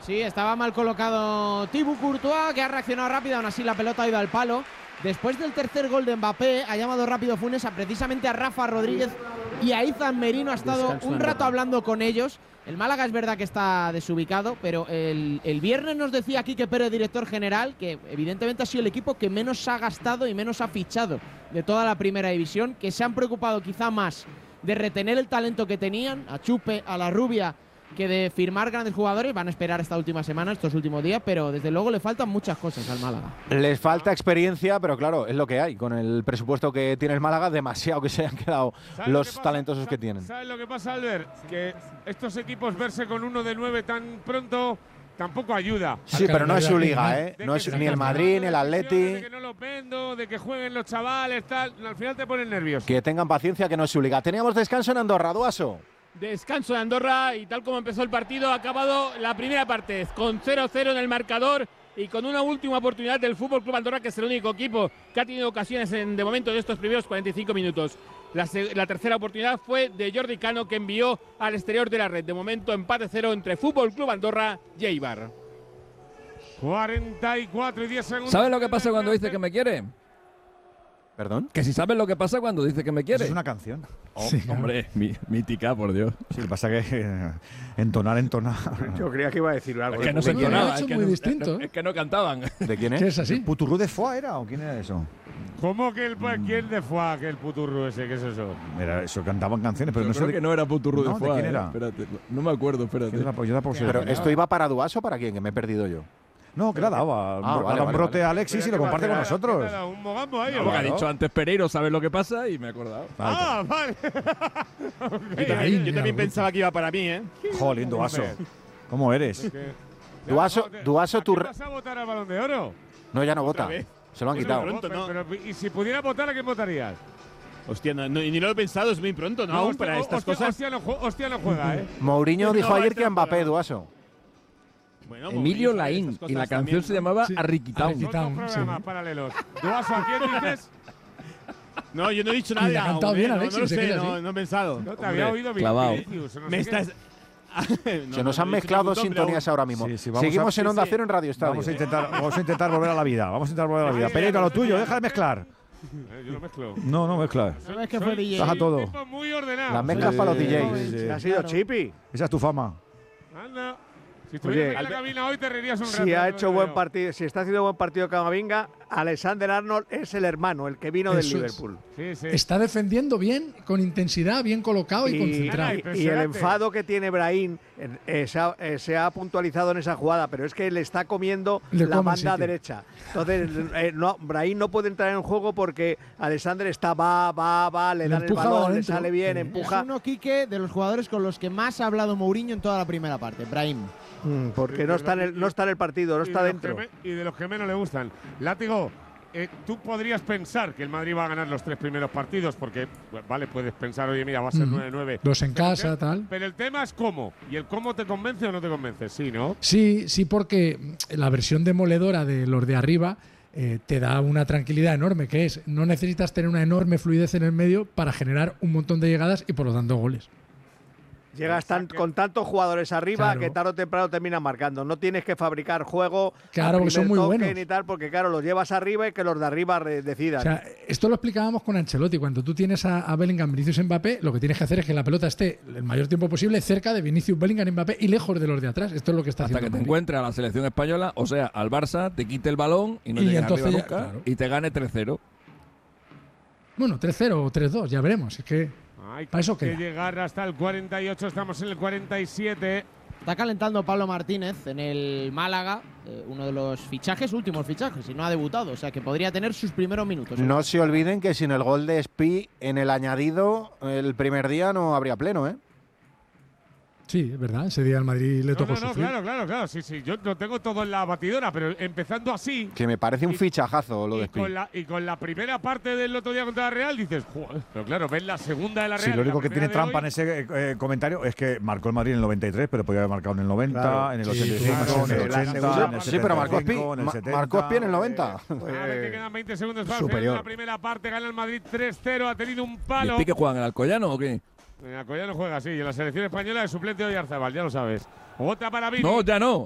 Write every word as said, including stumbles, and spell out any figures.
Sí, estaba mal colocado Thibaut Courtois, que ha reaccionado rápido, aún así la pelota ha ido al palo. Después del tercer gol de Mbappé, ha llamado rápido Funes a precisamente a Rafa Rodríguez y a Izan Merino. Ha estado Descanso un rato hablando con ellos. El Málaga es verdad que está desubicado, pero el, el viernes nos decía Quique Pérez, director general, que evidentemente ha sido el equipo que menos ha gastado y menos ha fichado de toda la primera división, que se han preocupado quizá más de retener el talento que tenían, a Chupe, a la Rubia, que de firmar grandes jugadores. Van a esperar esta última semana, estos últimos días, pero desde luego le faltan muchas cosas al Málaga. Les falta experiencia, pero claro, es lo que hay. Con el presupuesto que tiene el Málaga, demasiado que se han quedado los talentosos que tienen. ¿Sabes lo que pasa, Albert? Que estos equipos verse con uno de nueve tan pronto tampoco ayuda. Sí, pero no es su liga, ¿eh? No es ni el Madrid, ni el Atleti. De que no los vendo, de que jueguen los chavales, tal. Al final te ponen nervioso. Que tengan paciencia, que no es su liga. Teníamos descanso en Andorra, Duaso. Descanso de Andorra y tal como empezó el partido, ha acabado la primera parte con cero cero en el marcador y con una última oportunidad del Fútbol Club Andorra, que es el único equipo que ha tenido ocasiones en, de momento de estos primeros cuarenta y cinco minutos. La, la tercera oportunidad fue de Jordi Cano, que envió al exterior de la red. De momento empate cero entre Fútbol Club Andorra y Eibar. cuarenta y cuatro y diez segundos. ¿Sabes lo que pasa cuando dice que me quiere? ¿Perdón? Que si sabes lo que pasa cuando dice que me quiere. Eso es una canción. Oh, sí, hombre, mi, mítica, por Dios. Sí, lo que pasa es que eh, entonar, entonar. Yo creía que iba a decir algo. Es que no se entonaba, es, es que muy no, distinto. es que no cantaban. ¿De quién es? ¿Qué es así? ¿Puturru de Foix era o quién era eso? ¿Cómo que el quién de Foix, que el puturro ese? ¿Qué es eso? Era eso, cantaban canciones, pero Yo no creo sé. que no era Puturru de ¿No? ¿De Foix. quién eh, era? Espérate, no me acuerdo, espérate. Yo da por- yo da por ser- Pero esto iba para Duaso, ¿para quién? Que me he perdido yo. No, que la daba. Ah, Da vale, un vale, brote vale. a Alexis y lo comparte con nosotros. ¿Un mogambo ahí? No, o porque ha qué? dicho antes Pereiro, ¿sabes lo que pasa? Y me he acordado. Ah, vale. Yo también, yo también pensaba que iba para mí, ¿eh? Jolín, Duaso. ¿Cómo eres? Duaso, Duaso, tu. ¿Vas a votar al Balón de Oro? No, ya no vota. vez. Se lo han Es quitado. muy pronto, ¿no? Pero, pero, ¿y si pudiera votar, a quién votarías? Hostia, no, no, y ni lo he pensado, es muy pronto, ¿no? Aún hostia, para estas hostia, cosas. Hostia no, ju- hostia no juega, ¿eh? Mourinho No dijo va a ayer que estar Mbappé, fuera. Duaso. Bueno, Emilio Mourinho sabe Laín. estas Y la cosas canción también, se ¿no? llamaba Sí. Arriquitown. Son dos Town, programas sí. paralelos. ¿Duaso a quién dices? No, yo no he dicho Y nada. le ha cantado aún, bien ¿eh? No, Alexis, no lo se sé, queda no, así. no he pensado. No te había Hombre, oído clavado. Vinicius, o no Me sé qué. estás. Se nos han mezclado sintonías ahora mismo. Sí, sí, vamos Seguimos a- en Onda sí, sí. Cero en Radio Estadio. Vamos a intentar, vamos a intentar volver a la vida. Vamos a intentar volver a la vida. Pereiro, a lo tuyo, deja de mezclar. Eh, Yo lo mezclo. No, no mezclas. ¿Sabes que fue Soy- D J? Baja soy todo. un tipo muy ordenado. Las mezclas Sí, para los sí, D Js. sí, sí. Ha sido Claro. Chipi. Esa es tu fama. Anda. Si estuvieras Oye, en la cabina hoy te reirías un rato. Si ha te hecho lo buen digo. partido, si está haciendo buen partido Camavinga, Alexander Arnold es el hermano, el que vino del Eso es. Liverpool. Sí, sí. Está defendiendo bien, con intensidad, bien colocado y, Y, concentrado. Ay, y el impresionante. enfado que tiene Brahim eh, eh, se, ha, eh, se ha puntualizado en esa jugada, pero es que le está comiendo Le la come el banda sitio. derecha. Entonces, eh, no, Brahim no puede entrar en juego porque Alexander está va, va, va, le Le dan el empuja balón, le adentro. sale bien, Sí. empuja. Es uno, Quique, de los jugadores con los que más ha hablado Mourinho en toda la primera parte, Brahim. Mm, porque no está, en el, no está en el partido, no Y está de los dentro. que me- y de los que menos le gustan. Látigo, eh, tú podrías pensar que el Madrid va a ganar los tres primeros partidos, porque, bueno, vale, puedes pensar, oye, mira, va a ser Ujú. nueve nueve. Dos en Pero el casa, te- tal. Pero el tema es cómo. ¿Y el cómo te convence o no te convence? Sí, ¿no? Sí, sí, porque la versión demoledora de los de arriba eh, te da una tranquilidad enorme, que es no necesitas tener una enorme fluidez en el medio para generar un montón de llegadas y por lo tanto goles. Llegas tan- con tantos jugadores arriba Claro. que tarde o temprano terminan marcando. No tienes que fabricar juego Claro, al porque son primer muy toque buenos. ni tal, porque claro, los llevas arriba y que los de arriba re- decidan. O sea, esto lo explicábamos con Ancelotti. Cuando tú tienes a, a Bellingham, Vinicius, Mbappé, lo que tienes que hacer es que la pelota esté el mayor tiempo posible cerca de Vinicius, Bellingham, Mbappé y lejos de los de atrás. Esto es lo que está Hasta que haciendo te Madrid. encuentre a la selección española, o sea, al Barça, te quite el balón y no Y llegues entonces arriba ya- nunca claro. y te gane tres cero. Bueno, tres cero o tres dos, ya veremos. Es que Hay para eso que queda. llegar hasta el cuarenta y ocho, estamos en el cuarenta y siete. Está calentando Pablo Martínez en el Málaga, eh, uno de los fichajes, últimos fichajes, y no ha debutado, o sea que podría tener sus primeros minutos. No se olviden que sin el gol de Spi en el añadido, el primer día no habría pleno, ¿eh? Sí, es verdad. Ese día al Madrid le No, tocó no, no, sufrir. claro, claro, claro. Sí, sí, yo lo tengo todo en la batidora, pero empezando así. Que me parece un Y- fichajazo lo de Y Spi. con, la, y con la primera parte del otro día contra la Real dices, joder, pero claro, ves la segunda de la Real. Sí, lo y la único que primera tiene de trampa hoy, en ese eh, eh, comentario es que marcó el Madrid en el noventa y tres, pero podía haber marcado en el noventa, Claro. en el Sí, ochenta y claro, cinco, en el la ochenta, segunda- en el Sí, pero marcó Spi. setenta y cinco, en el Ma- setenta, marcó Spi en el noventa. A ver, que quedan veinte segundos para superior. hacer la primera parte. Gana el Madrid tres cero, ha tenido un ¿Y palo. Spi que juegan en el Alcoyano o qué? En Alcoyano juega así, y en la selección española es suplente de Oyarzabal, ya lo sabes. Otra para Vini. No, ya no.